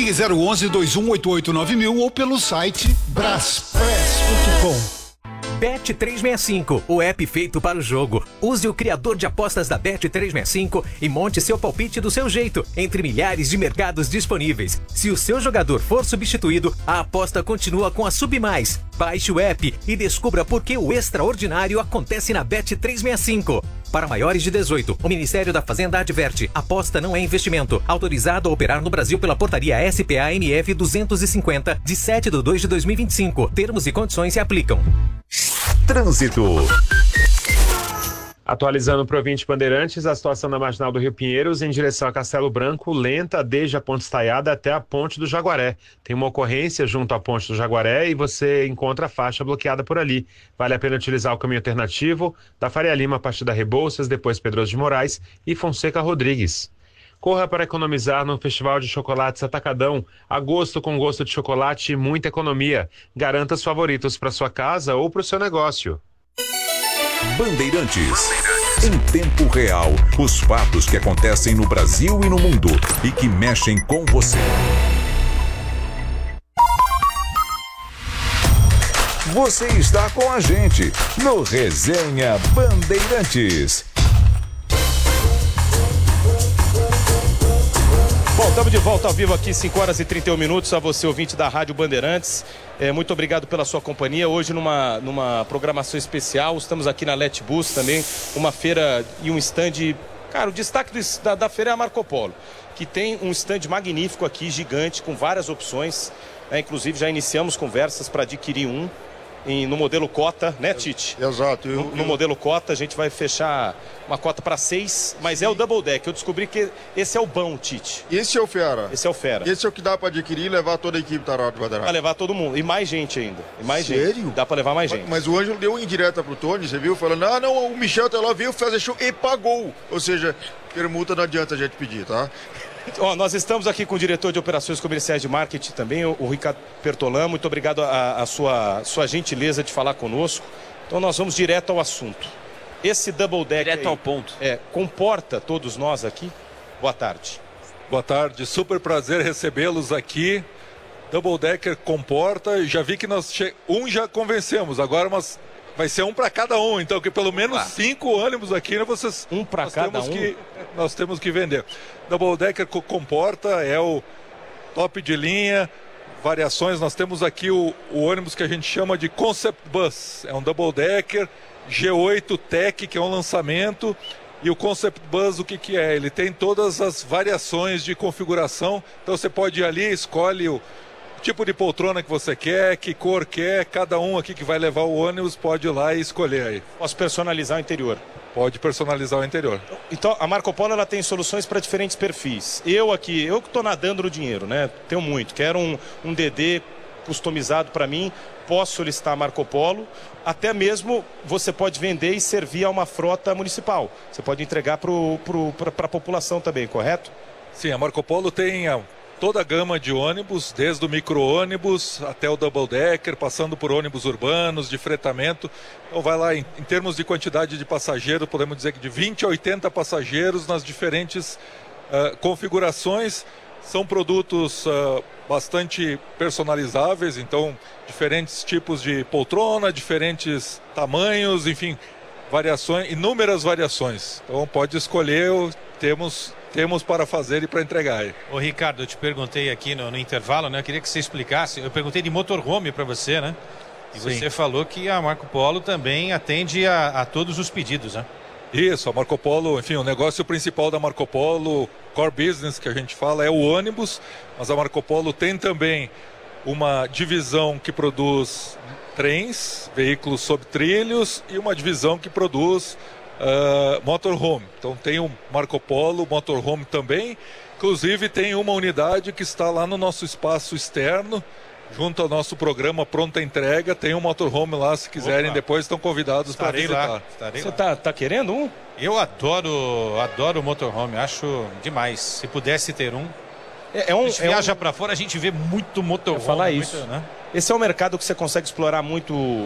Ligue 011 2188 9000 ou pelo site braspress.com. Bet365, o app feito para o jogo. Use o criador de apostas da Bet365 e monte seu palpite do seu jeito, entre milhares de mercados disponíveis. Se o seu jogador for substituído, a aposta continua com a Submais. Baixe o app e descubra por que o extraordinário acontece na Bet365. Para maiores de 18, o Ministério da Fazenda adverte: aposta não é investimento. Autorizado a operar no Brasil pela portaria SPA-MF 250, de 7/2/2025. Termos e condições se aplicam. Trânsito. Atualizando para o ouvinte Bandeirantes, a situação na Marginal do Rio Pinheiros em direção a Castelo Branco, lenta desde a Ponte Estaiada até a Ponte do Jaguaré. Tem uma ocorrência junto à Ponte do Jaguaré e você encontra a faixa bloqueada por ali. Vale a pena utilizar o caminho alternativo da Faria Lima a partir da Rebouças, depois Pedroso de Moraes e Fonseca Rodrigues. Corra para economizar no Festival de Chocolates Atacadão. Agosto com gosto de chocolate e muita economia. Garanta os favoritos para sua casa ou para o seu negócio. Bandeirantes. Em tempo real, os fatos que acontecem no Brasil e no mundo e que mexem com você. Você está com a gente no Resenha Bandeirantes. Bom, estamos de volta ao vivo aqui, 5 horas e 31 minutos, a você ouvinte da Rádio Bandeirantes. Muito obrigado pela sua companhia. Hoje numa programação especial, estamos aqui na Letbus também, uma feira e um stand. Cara, o destaque da feira é a Marco Polo, que tem um stand magnífico aqui, gigante, com várias opções. Inclusive já iniciamos conversas para adquirir um. No modelo cota, né, Tite? Exato. No modelo cota, a gente vai fechar uma cota para 6, mas sim, é o double deck. Eu descobri que esse é o bom, Tite. Esse é o fera. Esse é o fera. Esse é o que dá para adquirir e levar toda a equipe da Rádio Bandeirantes. Vai levar todo mundo. E mais gente ainda. E mais Sério? gente. Dá para levar mais gente. Mas o Ângelo deu indireta pro Tony, você viu? Falando, não, o Michel tá lá, veio fazer show e pagou. Ou seja, permuta não adianta a gente pedir, tá? Nós estamos aqui com o diretor de operações comerciais de marketing também, o Ricardo Pertolan. Muito obrigado a sua gentileza de falar conosco. Então nós vamos direto ao assunto. Esse double deck direto ao ponto. Comporta todos nós aqui? Boa tarde. Boa tarde, super prazer recebê-los aqui. Double decker comporta. Já vi que nós já convencemos, agora vai ser um para cada um, então que pelo menos 5 ônibus aqui, né, vocês para cada um. Nós temos que vender. Double decker comporta, é o top de linha, variações. Nós temos aqui o ônibus que a gente chama de Concept Bus, é um double decker G8 Tech, que é um lançamento. E o Concept Bus, o que é? Ele tem todas as variações de configuração, então você pode ir ali, escolhe o tipo de poltrona que você quer, que cor quer, cada um aqui que vai levar o ônibus pode ir lá e escolher aí. Posso personalizar o interior? Pode personalizar o interior. Então, a Marco Polo ela tem soluções para diferentes perfis. Eu que estou nadando no dinheiro, né? Tenho muito. Quero um DD customizado para mim, posso solicitar a Marco Polo. Até mesmo você pode vender e servir a uma frota municipal. Você pode entregar para a população também, correto? Sim, a Marco Polo tem toda a gama de ônibus, desde o micro-ônibus até o double decker, passando por ônibus urbanos, de fretamento. Então vai lá, em termos de quantidade de passageiros, podemos dizer que de 20 a 80 passageiros nas diferentes configurações. São produtos bastante personalizáveis, então diferentes tipos de poltrona, diferentes tamanhos, enfim, variações, inúmeras variações. Então pode escolher, temos para fazer e para entregar aí. Ô Ricardo, eu te perguntei aqui no intervalo, né? Eu queria que você explicasse. Eu perguntei de motorhome para você, né? E sim, você falou que a Marco Polo também atende a todos os pedidos, né? Isso, a Marco Polo, enfim, o negócio principal da Marco Polo, core business que a gente fala, é o ônibus, mas a Marco Polo tem também uma divisão que produz trens, veículos sob trilhos, e uma divisão que produz motorhome. Então tem o Marco Polo motorhome também, inclusive tem uma unidade que está lá no nosso espaço externo, junto ao nosso programa Pronta Entrega, tem um motorhome lá, se quiserem. Opa, depois estão convidados para visitar. Você tá querendo um? Eu adoro motorhome, acho demais. Se pudesse ter um. A gente viaja para fora, a gente vê muito motorhome. Falar isso. Muito, né? Esse é um mercado que você consegue explorar muito